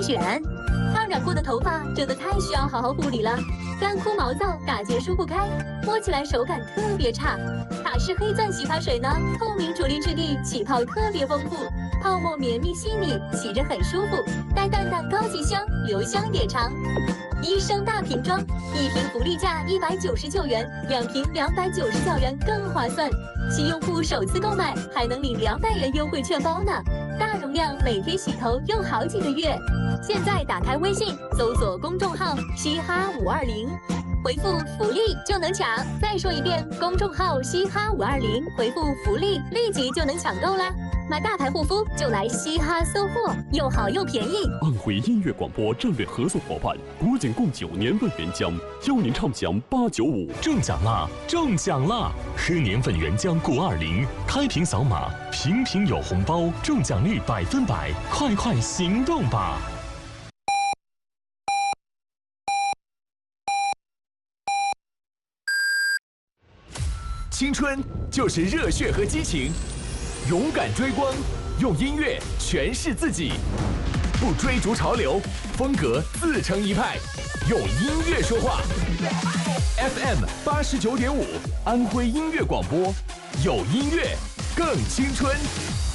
选。烫染过的头发真的太需要好好护理了，干枯毛躁，打结梳不开，摸起来手感特别差。塔氏黑钻洗发水呢，透明着力质地，起泡特别丰富，泡沫绵密细腻，洗着很舒服，带淡淡高级香，留香也长。医生大瓶装，一瓶福利价199元，2瓶299元更划算。新用户首次购买还能领200元优惠券包呢，大容量，每天洗头用好几个月。现在打开微信，搜索公众号“嘻哈520”，回复“福利”就能抢。再说一遍，公众号“嘻哈520”，回复“福利”，立即就能抢购啦！买大牌护肤就来嘻哈搜货，又好又便宜。 安徽音乐广播战略合作伙伴国景共9年份原浆，邀您畅享895。 中奖啦！中奖啦！喝年份原浆520，开瓶扫码，瓶瓶有红包，中奖率100%，快快行动吧！ 青春就是热血和激情，勇敢追光，用音乐诠释自己，不追逐潮流，风格自成一派，用音乐说话。FM 89.5，安徽音乐广播，有音乐更青春。